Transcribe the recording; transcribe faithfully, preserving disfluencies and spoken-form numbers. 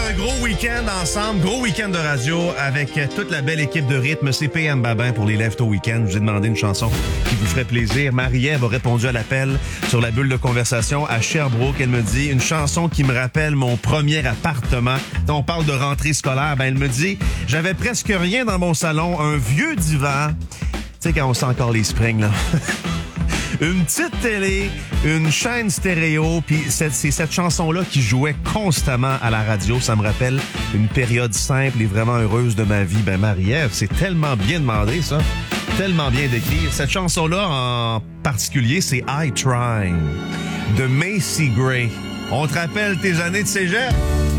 un gros week-end ensemble, gros week-end de radio avec toute la belle équipe de rythme. C'est P M Babin pour les Lève-Tôt Week-end. Je vous ai demandé une chanson qui vous ferait plaisir. Marie-Ève a répondu à l'appel sur la bulle de conversation à Sherbrooke. Elle me dit une chanson qui me rappelle mon premier appartement. On parle de rentrée scolaire. Ben, elle me dit, j'avais presque rien dans mon salon, un vieux divan. Tu sais, quand on sent encore les springs, là. Une petite télé, une chaîne stéréo, puis c'est, c'est cette chanson-là qui jouait constamment à la radio. Ça me rappelle une période simple et vraiment heureuse de ma vie. Ben, Marie-Ève, c'est tellement bien demandé, ça. Tellement bien décrit. Cette chanson-là, en particulier, c'est I Try de Macy Gray. On te rappelle tes années de cégep?